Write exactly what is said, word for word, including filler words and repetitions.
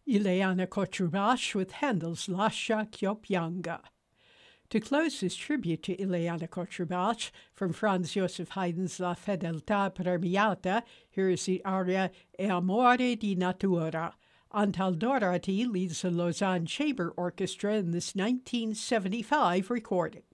Ileana Kochubash with Handel's Lascia Kyopyanga. To close this tribute to Ileana Kochubash from Franz Joseph Haydn's La Fedeltà Premiata, here is the aria E Amore di Natura. Antal Dorati leads the Lausanne Chamber Orchestra in this nineteen seventy-five recording.